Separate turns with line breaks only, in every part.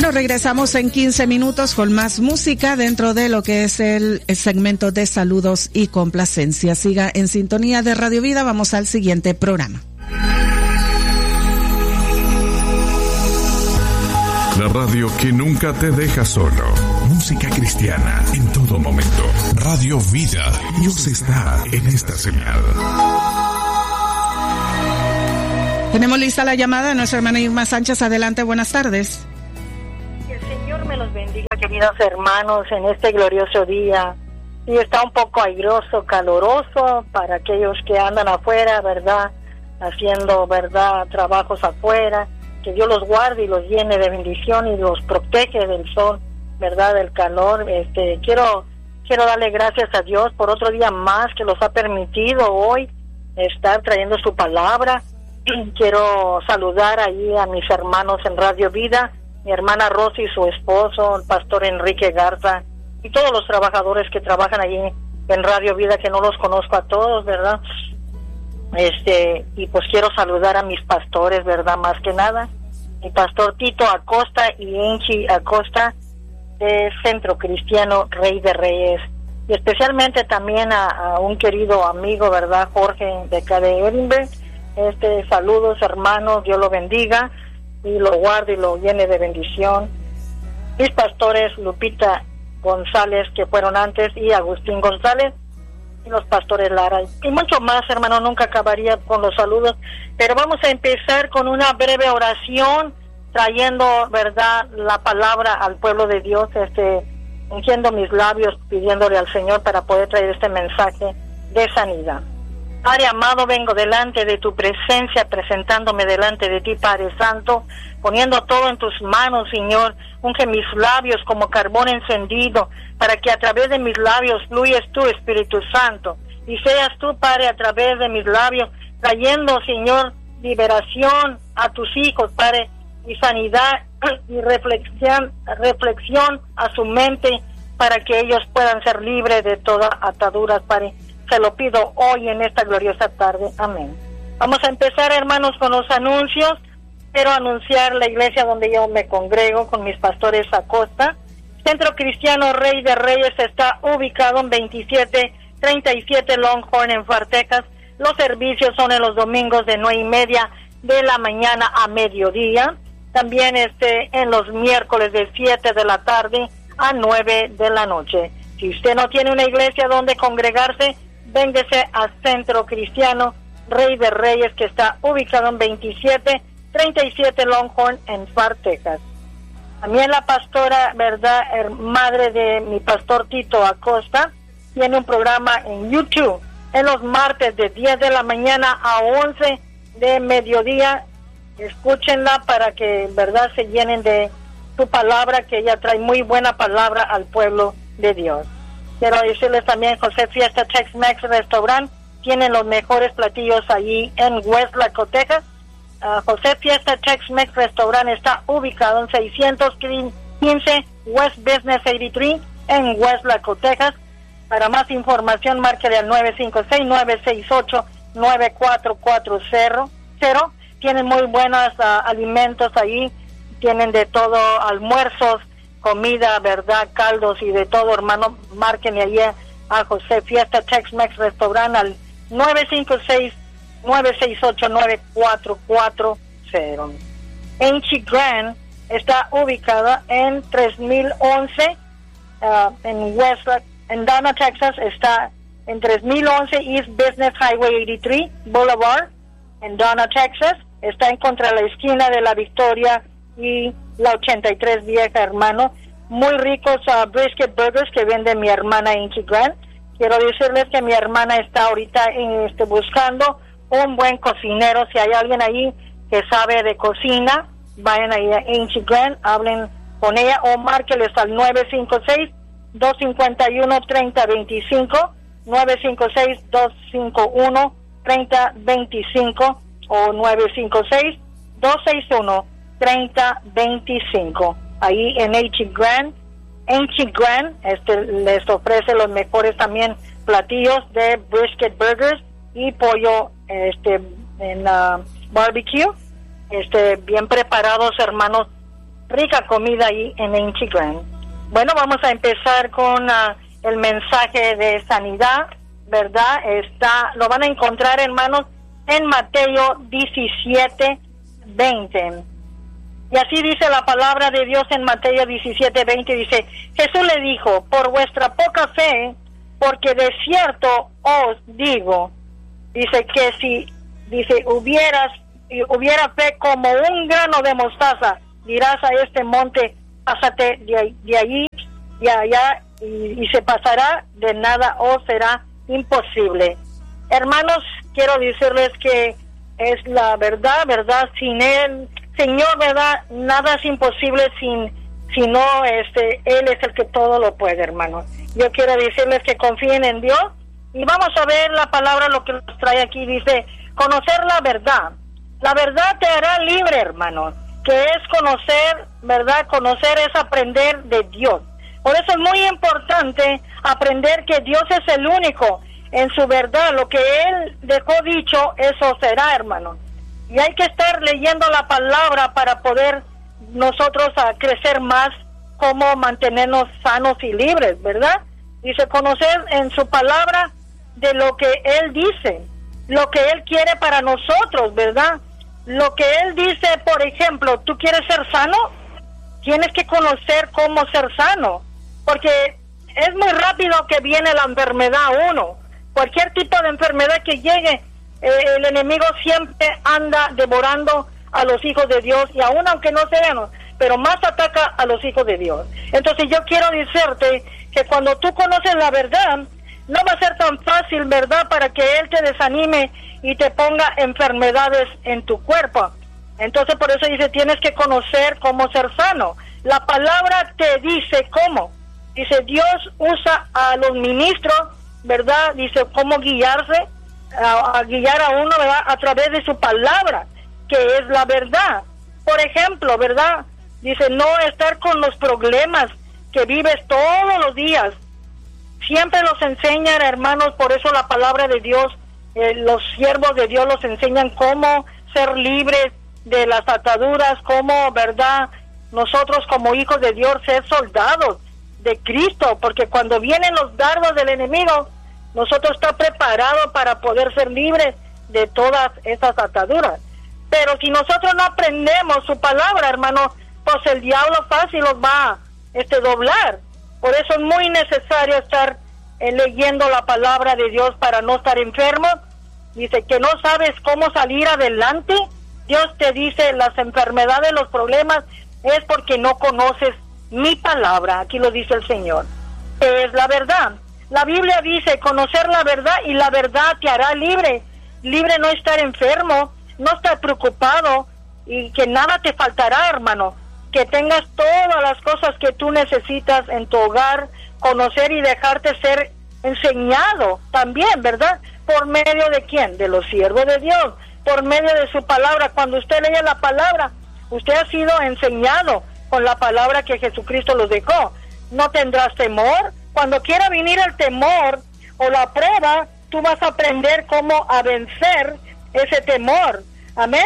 Bueno, regresamos en 15 minutos con más música dentro de lo que es el segmento de saludos y complacencia. Siga en sintonía de Radio Vida. Vamos al siguiente programa.
La radio que nunca te deja solo. Música cristiana en todo momento. Radio Vida. Dios está en esta señal.
Tenemos lista la llamada de nuestra hermana Irma Sánchez. Adelante, buenas tardes.
Que el Señor me los bendiga, queridos hermanos, en este glorioso día. Y está un poco airoso, caloroso para aquellos que andan afuera, ¿verdad? Haciendo, ¿verdad?, trabajos afuera. Que Dios los guarde y los llene de bendición y los protege del sol, ¿verdad?, del calor. Quiero darle gracias a Dios por otro día más que los ha permitido hoy estar trayendo su palabra. Quiero saludar ahí a mis hermanos en Radio Vida, mi hermana Rosy y su esposo, el pastor Enrique Garza, y todos los trabajadores que trabajan allí en Radio Vida, que no los conozco a todos, ¿verdad? Y pues quiero saludar a mis pastores, ¿verdad? Más que nada, mi pastor Tito Acosta y Enchi Acosta de Centro Cristiano Rey de Reyes, y especialmente también a un querido amigo, ¿verdad? Jorge de acá de Edinburgh. Saludos, hermanos, Dios lo bendiga y lo guarde y lo llene de bendición. Mis pastores Lupita González, que fueron antes, y Agustín González, y los pastores Lara, y mucho más, hermano. Nunca acabaría con los saludos, pero vamos a empezar con una breve oración, trayendo, ¿verdad?, la palabra al pueblo de Dios, ungiendo mis labios, pidiéndole al Señor para poder traer este mensaje de sanidad. Padre amado, vengo delante de tu presencia, presentándome delante de ti, Padre Santo, poniendo todo en tus manos, Señor. Unge mis labios como carbón encendido, para que a través de mis labios fluyes tú, Espíritu Santo, y seas tú, Padre, a través de mis labios, trayendo, Señor, liberación a tus hijos, Padre, y sanidad y reflexión a su mente, para que ellos puedan ser libres de todas ataduras, Padre. Se lo pido hoy en esta gloriosa tarde. Amén. Vamos a empezar, hermanos, con los anuncios. Quiero anunciar la iglesia donde yo me congrego con mis pastores Acosta. Centro Cristiano Rey de Reyes está ubicado en 2737 Longhorn en Far, Texas. Los servicios son en los domingos de 9:30 de la mañana a mediodía. También en los miércoles de 7 de la tarde a 9 de la noche. Si usted no tiene una iglesia donde congregarse, véngase a Centro Cristiano Rey de Reyes, que está ubicado en 2737 Longhorn en Far, Texas. También la pastora, ¿verdad?, madre de mi pastor Tito Acosta, tiene un programa en YouTube en los martes de 10 de la mañana a 11 de mediodía. Escúchenla para que, ¿verdad?, se llenen de su palabra, que ella trae muy buena palabra al pueblo de Dios. Quiero decirles también, José Fiesta Tex-Mex Restaurant tienen los mejores platillos allí en Westlaco, Texas. José Fiesta Tex-Mex Restaurant está ubicado en 615 West Business 83 en Westlaco, Texas. Para más información, márquele al 956-968-9440. Tienen muy buenos alimentos allí, tienen de todo, almuerzos, comida, ¿verdad?, caldos y de todo, hermano. Márquenle allí a José Fiesta Tex-Mex Restaurant al 956-968-9440. Enchi Grand está ubicada en 3011 en Donna, Texas. Está en 3011 East Business Highway 83 Boulevard en Donna, Texas. Está en contra de la esquina de la Victoria y la 83 vieja, hermano. Muy ricos brisket burgers que vende mi hermana Enchi Grand. Quiero decirles que mi hermana está ahorita buscando un buen cocinero. Si hay alguien ahí que sabe de cocina, vayan ahí a Enchi Grand, hablen con ella o márqueles al 956-251-3025, 956-251-3025 o 956-261-3025. Ahí en Enchi Grand, les ofrece los mejores también platillos de brisket burgers y pollo en barbecue, bien preparados, hermanos. rica comida ahí en Inchi Grand. Bueno, vamos a empezar con el mensaje de sanidad, ¿verdad? Lo van a encontrar, hermanos, en Mateo 17:20. Y así dice la palabra de Dios en Mateo 17:20, dice, Jesús le dijo, por vuestra poca fe, porque de cierto os digo, dice que si, dice, hubiera fe como un grano de mostaza, dirás a este monte, pásate de allí y allá, y se pasará, de nada os será imposible. Hermanos, quiero decirles que es la verdad, sin Él, Señor, verdad, nada es imposible si no, Él es el que todo lo puede, hermanos. Yo quiero decirles que confíen en Dios, y vamos a ver la palabra, lo que nos trae aquí, dice, conocer la verdad te hará libre, hermanos, que es conocer, verdad, conocer es aprender de Dios. Por eso es muy importante aprender que Dios es el único en su verdad, lo que Él dejó dicho, eso será, hermano. Y hay que estar leyendo la palabra para poder nosotros crecer más, cómo mantenernos sanos y libres, ¿verdad? Dice, conocer en su palabra de lo que Él dice, lo que Él quiere para nosotros, ¿verdad? Lo que Él dice, por ejemplo, ¿tú quieres ser sano? Tienes que conocer cómo ser sano, porque es muy rápido que viene la enfermedad a uno. Cualquier tipo de enfermedad que llegue, el enemigo siempre anda devorando a los hijos de Dios, y aún aunque no sean, pero más ataca a los hijos de Dios. Entonces yo quiero decirte que cuando tú conoces la verdad, no va a ser tan fácil, ¿verdad?, para que Él te desanime y te ponga enfermedades en tu cuerpo. Entonces por eso dice, tienes que conocer cómo ser sano. La palabra te dice cómo. Dice, Dios usa a los ministros, ¿verdad? Dice, cómo guiarse, a guiar a uno, ¿verdad?, a través de su palabra, que es la verdad. Por ejemplo, ¿verdad? Dice, no estar con los problemas que vives todos los días. Siempre los enseñan, hermanos, por eso la palabra de Dios, los siervos de Dios los enseñan cómo ser libres de las ataduras, cómo, ¿verdad?, nosotros como hijos de Dios ser soldados de Cristo, porque cuando vienen los dardos del enemigo, nosotros estamos preparados para poder ser libres de todas esas ataduras. Pero si nosotros no aprendemos su palabra, hermano, pues el diablo fácil los va a doblar. Por eso es muy necesario estar leyendo la palabra de Dios para no estar enfermos. Dice que no sabes cómo salir adelante. Dios te dice, las enfermedades, los problemas, es porque no conoces mi palabra. Aquí lo dice el Señor. Es la verdad. La Biblia dice, conocer la verdad, y la verdad te hará libre. Libre, no estar enfermo, no estar preocupado, y que nada te faltará, hermano. Que tengas todas las cosas que tú necesitas en tu hogar, conocer y dejarte ser enseñado también, ¿verdad? ¿Por medio de quién? De los siervos de Dios, por medio de su palabra. Cuando usted lee la palabra, usted ha sido enseñado con la palabra que Jesucristo los dejó. No tendrás temor. Cuando quiera venir el temor o la prueba, tú vas a aprender cómo a vencer ese temor. Amén.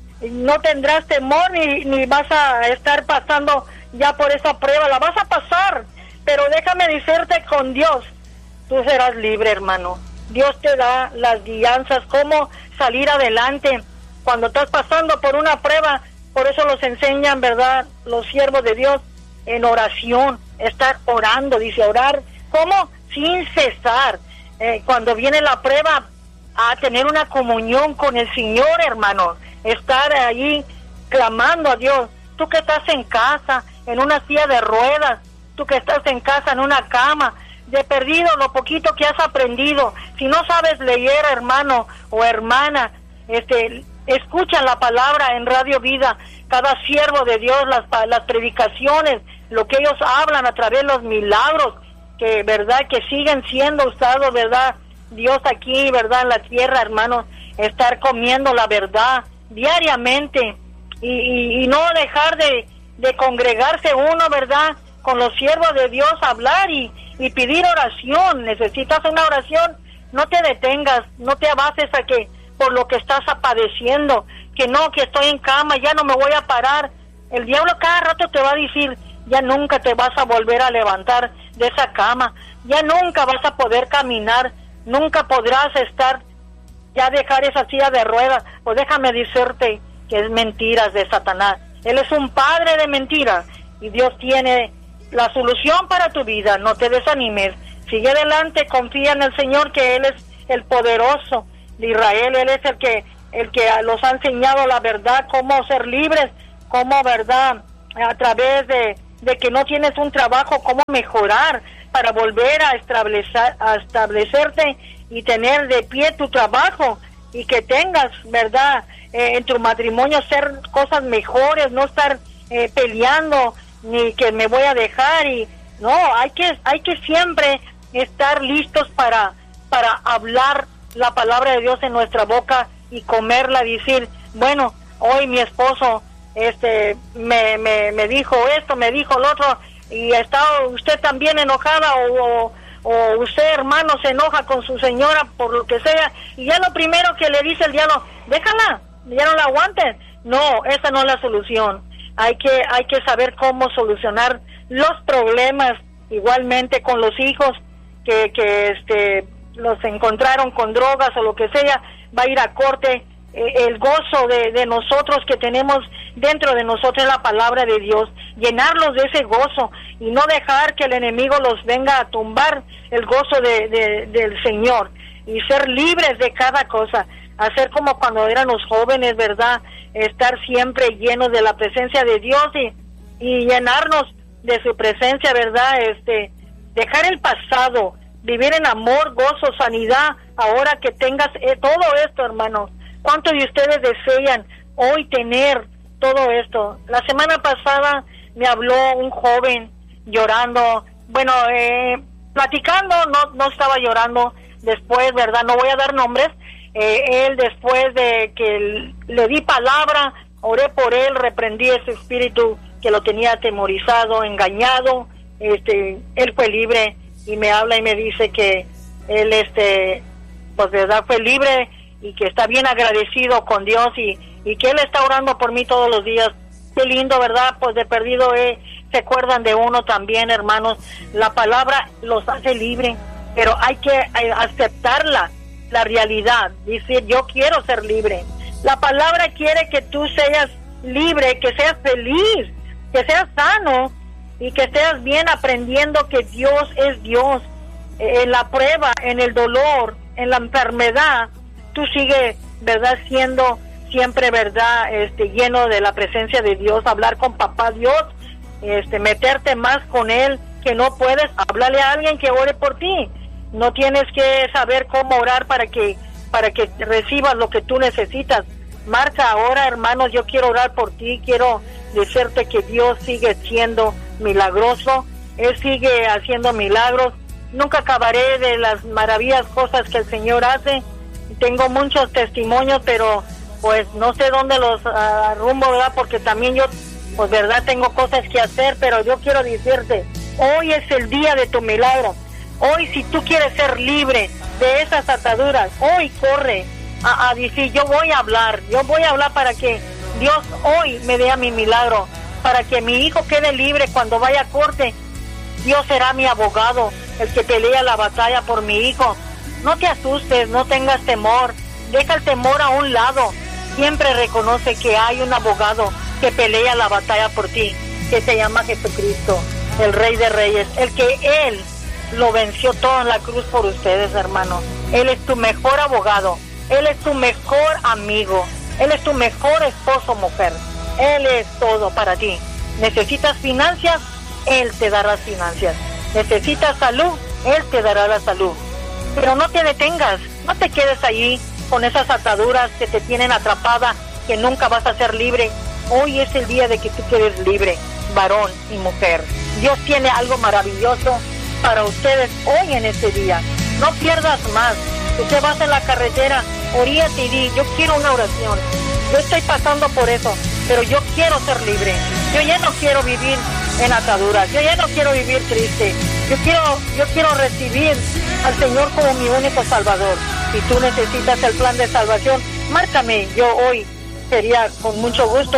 No tendrás temor ni vas a estar pasando ya por esa prueba, la vas a pasar, pero déjame decirte, con Dios tú serás libre, hermano. Dios te da las guianzas, cómo salir adelante cuando estás pasando por una prueba. Por eso los enseñan, ¿verdad?, los siervos de Dios, en oración, estar orando. Dice, orar, ¿cómo? Sin cesar. Cuando viene la prueba, a tener una comunión con el Señor, hermano, estar ahí clamando a Dios. Tú que estás en casa, en una silla de ruedas, tú que estás en casa, en una cama, de perdido lo poquito que has aprendido. Si no sabes leer, hermano o hermana, escucha la palabra en Radio Vida, cada siervo de Dios, las predicaciones, lo que ellos hablan a través de los milagros, que verdad que siguen siendo usados, verdad, Dios aquí, verdad, en la tierra, hermanos, estar comiendo la verdad diariamente, y no dejar de congregarse uno, verdad, con los siervos de Dios, hablar y pedir oración. Necesitas una oración, no te detengas, no te abases a que por lo que estás padeciendo, que no, que estoy en cama, ya no me voy a parar. El diablo cada rato te va a decir, ya nunca te vas a volver a levantar de esa cama, ya nunca vas a poder caminar, nunca podrás ya dejar esa silla de ruedas. Pues déjame decirte que es mentiras de Satanás. Él es un padre de mentiras y Dios tiene la solución para tu vida. No te desanimes, sigue adelante, confía en el Señor, que Él es el poderoso de Israel. Él es el que los ha enseñado la verdad, cómo ser libres, cómo, verdad, a través de que no tienes un trabajo, cómo mejorar para volver a establecerte y tener de pie tu trabajo, y que tengas, verdad, en tu matrimonio ser cosas mejores, no estar peleando, ni que me voy a dejar. Y no, hay que siempre estar listos para hablar la palabra de Dios en nuestra boca y comerla, decir, bueno, hoy mi esposo me dijo esto, me dijo lo otro, y está usted también enojada, o usted, hermano, se enoja con su señora por lo que sea, y ya lo primero que le dice el diablo, déjala, ya no la aguantes. No, esa no es la solución. Hay que saber cómo solucionar los problemas, igualmente con los hijos que los encontraron con drogas o lo que sea, va a ir a corte. El gozo de nosotros que tenemos dentro de nosotros la palabra de Dios, llenarlos de ese gozo y no dejar que el enemigo los venga a tumbar el gozo del Señor, y ser libres de cada cosa, hacer como cuando éramos jóvenes, verdad, estar siempre llenos de la presencia de Dios y llenarnos de su presencia, verdad, dejar el pasado, vivir en amor, gozo, sanidad, ahora que tengas todo esto, hermanos. ¿Cuántos de ustedes desean hoy tener todo esto? La semana pasada me habló un joven llorando, bueno, platicando, no estaba llorando. Después, ¿verdad? No voy a dar nombres. Él, después de que le di palabra, oré por él, reprendí ese espíritu que lo tenía atemorizado, engañado. Él fue libre y me habla y me dice que él, pues, ¿verdad? Fue libre, y que está bien agradecido con Dios y que Él está orando por mí todos los días. Qué lindo, ¿verdad? Pues de perdido se acuerdan de uno también, hermanos. La palabra los hace libre, pero hay que aceptarla, la realidad, decir, yo quiero ser libre. La palabra quiere que tú seas libre, que seas feliz, que seas sano y que estés bien aprendiendo que Dios es Dios. En la prueba, en el dolor, en la enfermedad, tú sigues, ¿verdad?, siendo siempre, ¿verdad?, lleno de la presencia de Dios, hablar con papá Dios, meterte más con Él, que no puedes hablarle a alguien que ore por ti. No tienes que saber cómo orar para que recibas lo que tú necesitas. Marca ahora, hermanos, yo quiero orar por ti, quiero decirte que Dios sigue siendo milagroso, Él sigue haciendo milagros. Nunca acabaré de las maravillosas cosas que el Señor hace. Tengo muchos testimonios, pero pues no sé dónde los arrumbo, ¿verdad? Porque también yo, pues, verdad, tengo cosas que hacer, pero yo quiero decirte, hoy es el día de tu milagro. Hoy, si tú quieres ser libre de esas ataduras, hoy corre a decir, yo voy a hablar para que Dios hoy me dé mi milagro, para que mi hijo quede libre cuando vaya a corte. Dios será mi abogado, el que pelea la batalla por mi hijo. No te asustes, no tengas temor, deja el temor a un lado. Siempre reconoce que hay un abogado que pelea la batalla por ti, que se llama Jesucristo, el Rey de Reyes, el que Él lo venció todo en la cruz por ustedes, hermano. Él es tu mejor abogado, Él es tu mejor amigo, Él es tu mejor esposo, mujer. Él es todo para ti. ¿Necesitas finanzas? Él te dará finanzas. ¿Necesitas salud? Él te dará la salud. Pero no te detengas, no te quedes ahí con esas ataduras que te tienen atrapada, que nunca vas a ser libre. Hoy es el día de que tú quedes libre, varón y mujer. Dios tiene algo maravilloso para ustedes hoy en este día. No pierdas más. Usted vas en la carretera, oríate y di, yo quiero una oración. Yo estoy pasando por eso, pero yo quiero ser libre. Yo ya no quiero vivir en ataduras, yo ya no quiero vivir triste. Yo quiero recibir al Señor como mi único Salvador. Si tú necesitas el plan de salvación, márcame. Yo hoy sería con mucho gusto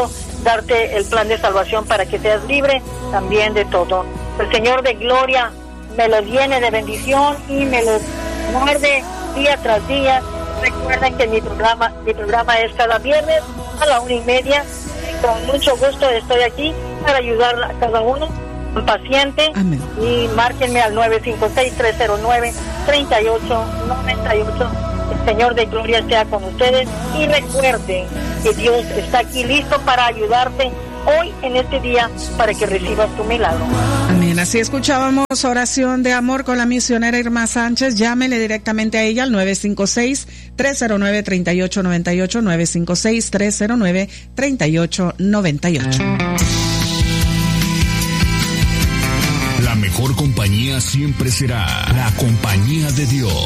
darte el plan de salvación para que seas libre también de todo. El Señor de gloria me lo llene de bendición y me lo guarde día tras día. Recuerden que mi programa es cada viernes a la 1:30. Con mucho gusto estoy aquí para ayudar a cada uno, un paciente.
Amén.
Y márquenme al 956-309-3898. El Señor de gloria sea con ustedes y recuerden que Dios está aquí listo para ayudarte hoy en este día para que recibas tu milagro.
Amén. Así escuchábamos oración de amor con la misionera Irma Sánchez. Llámele directamente a ella al 956-309-3898, 956-309-3898.
La mejor compañía siempre será la compañía de Dios.